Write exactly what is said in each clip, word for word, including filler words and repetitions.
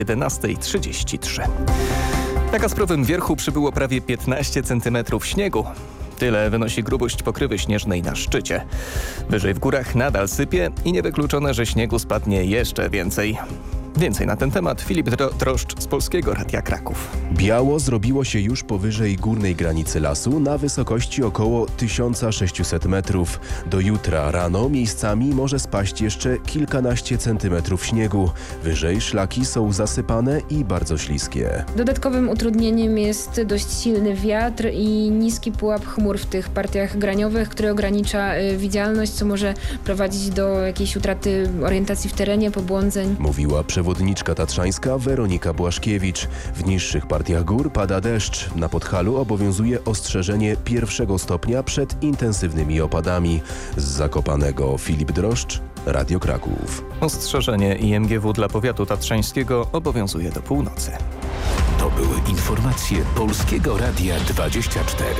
jedenasta trzydzieści trzy. Na Kasprowym Wierchu przybyło prawie piętnaście centymetrów śniegu. Tyle wynosi grubość pokrywy śnieżnej na szczycie. Wyżej w górach nadal sypie i niewykluczone, że śniegu spadnie jeszcze więcej. Więcej na ten temat Filip Droszcz z Polskiego Radia Kraków. Biało zrobiło się już powyżej górnej granicy lasu na wysokości około tysiąc sześćset metrów. Do jutra rano miejscami może spaść jeszcze kilkanaście centymetrów śniegu. Wyżej szlaki są zasypane i bardzo śliskie. Dodatkowym utrudnieniem jest dość silny wiatr i niski pułap chmur w tych partiach graniowych, który ogranicza y, widzialność, co może prowadzić do jakiejś utraty orientacji w terenie, pobłądzeń. Mówiła przewodniczka tatrzańska Weronika Błaszkiewicz. W niższych partiach gór pada deszcz. Na Podhalu obowiązuje ostrzeżenie pierwszego stopnia przed intensywnymi opadami. Z Zakopanego Filip Droszcz, Radio Kraków. Ostrzeżenie I M G W dla powiatu tatrzańskiego obowiązuje do północy. To były informacje Polskiego Radia dwadzieścia cztery.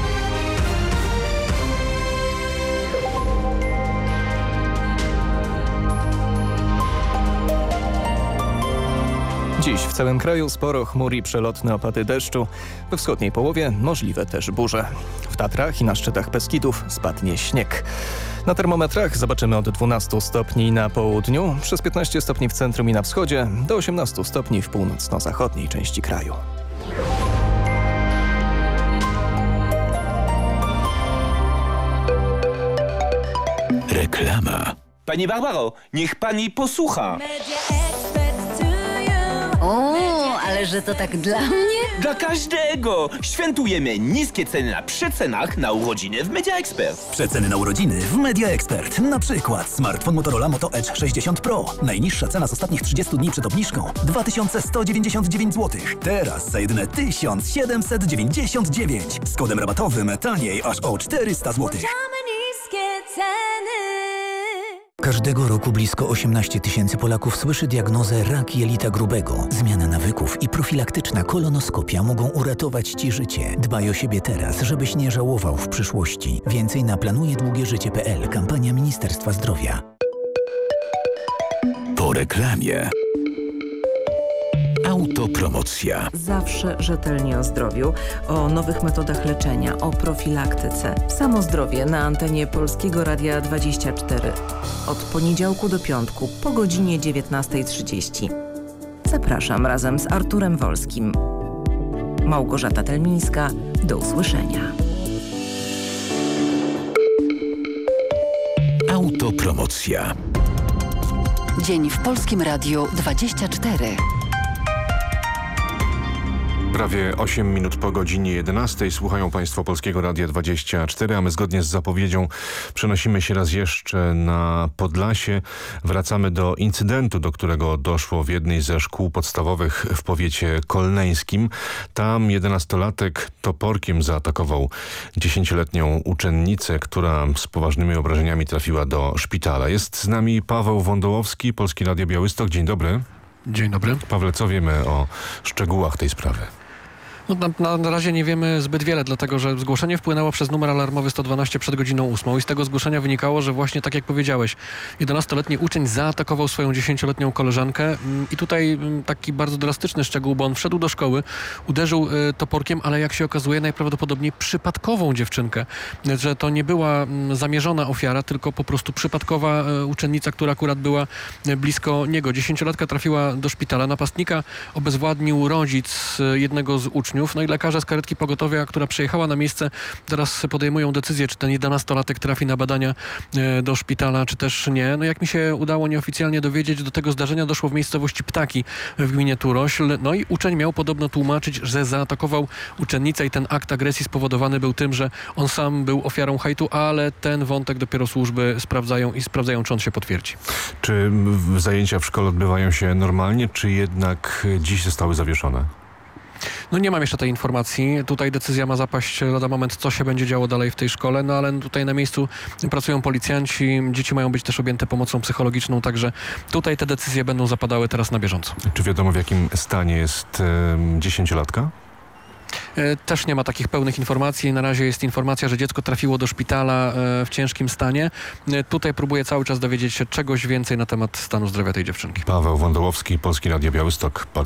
Dziś w całym kraju sporo chmur i przelotne opady deszczu. We wschodniej połowie możliwe też burze. W Tatrach i na szczytach Beskidów spadnie śnieg. Na termometrach zobaczymy od dwunastu stopni na południu, przez piętnaście stopni w centrum i na wschodzie, do osiemnastu stopni w północno-zachodniej części kraju. Reklama. Pani Barbaro, niech pani posłucha. O, ale że to tak dla mnie? Dla każdego! Świętujemy niskie ceny na przecenach na urodziny w Media Expert. Przeceny na urodziny w Media Expert. Na przykład smartfon Motorola Moto Edge sześćdziesiąt Pro. Najniższa cena z ostatnich trzydziestu dni przed obniżką dwa tysiące sto dziewięćdziesiąt dziewięć złotych. Teraz za jedyne tysiąc siedemset dziewięćdziesiąt dziewięć. Z kodem rabatowym taniej aż o czterysta złotych. Każdego roku blisko osiemnaście tysięcy Polaków słyszy diagnozę rak jelita grubego. Zmiana nawyków i profilaktyczna kolonoskopia mogą uratować Ci życie. Dbaj o siebie teraz, żebyś nie żałował w przyszłości. Więcej na planuje długie życie kropka p l. Kampania Ministerstwa Zdrowia. Po reklamie. Autopromocja. Zawsze rzetelnie o zdrowiu, o nowych metodach leczenia, o profilaktyce. Samo zdrowie na antenie Polskiego Radia dwadzieścia cztery. Od poniedziałku do piątku po godzinie dziewiętnasta trzydzieści. Zapraszam razem z Arturem Wolskim. Małgorzata Telmińska. Do usłyszenia. Autopromocja. Dzień w Polskim Radiu dwadzieścia cztery. Prawie osiem minut po godzinie jedenastej słuchają Państwo Polskiego Radia dwadzieścia cztery, a my zgodnie z zapowiedzią przenosimy się raz jeszcze na Podlasie. Wracamy do incydentu, do którego doszło w jednej ze szkół podstawowych w powiecie kolneńskim. Tam jedenastolatek toporkiem zaatakował dziesięcioletnią uczennicę, która z poważnymi obrażeniami trafiła do szpitala. Jest z nami Paweł Wądołowski, Polskie Radio Białystok. Dzień dobry. Dzień dobry. Pawle, co wiemy o szczegółach tej sprawy? No, na, na razie nie wiemy zbyt wiele, dlatego że zgłoszenie wpłynęło przez numer alarmowy sto dwanaście przed godziną ósmą i z tego zgłoszenia wynikało, że właśnie tak jak powiedziałeś, jedenastoletni uczeń zaatakował swoją dziesięcioletnią koleżankę i tutaj taki bardzo drastyczny szczegół, bo on wszedł do szkoły, uderzył y, toporkiem, ale jak się okazuje najprawdopodobniej przypadkową dziewczynkę, że to nie była y, zamierzona ofiara, tylko po prostu przypadkowa y, uczennica, która akurat była y, blisko niego. Dziesięciolatka trafiła do szpitala, napastnika obezwładnił rodzic y, jednego z uczniów. No i lekarze z karetki pogotowia, która przyjechała na miejsce, teraz podejmują decyzję, czy ten jedenastolatek trafi na badania do szpitala, czy też nie. No jak mi się udało nieoficjalnie dowiedzieć, do tego zdarzenia doszło w miejscowości Ptaki w gminie Turośl. No i uczeń miał podobno tłumaczyć, że zaatakował uczennicę i ten akt agresji spowodowany był tym, że on sam był ofiarą hejtu, ale ten wątek dopiero służby sprawdzają i sprawdzają, czy on się potwierdzi. Czy zajęcia w szkole odbywają się normalnie, czy jednak dziś zostały zawieszone? No nie mam jeszcze tej informacji. Tutaj decyzja ma zapaść lada moment, co się będzie działo dalej w tej szkole, no ale tutaj na miejscu pracują policjanci, dzieci mają być też objęte pomocą psychologiczną, także tutaj te decyzje będą zapadały teraz na bieżąco. Czy wiadomo, w jakim stanie jest dziesięciolatka? Też nie ma takich pełnych informacji. Na razie jest informacja, że dziecko trafiło do szpitala w ciężkim stanie. Tutaj próbuję cały czas dowiedzieć się czegoś więcej na temat stanu zdrowia tej dziewczynki. Paweł Wądołowski, Polskie Radio Białystok.